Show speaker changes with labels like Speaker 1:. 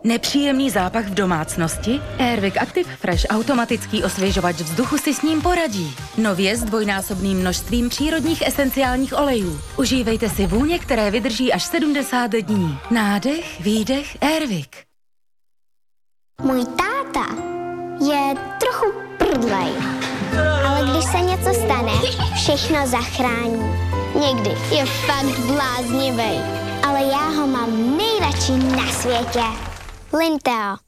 Speaker 1: Nepříjemný zápach v domácnosti? Airwick Active Fresh automatický osvěžovač vzduchu si s ním poradí. Nově s dvojnásobným množstvím přírodních esenciálních olejů. Užívejte si vůně, které vydrží až 70 dní. Nádech, výdech, Airwick.
Speaker 2: Můj táta je trochu prdlej, ale když se něco stane, všechno zachrání. Někdy je fakt bláznivej, ale já ho mám nejradši na světě. Linteo.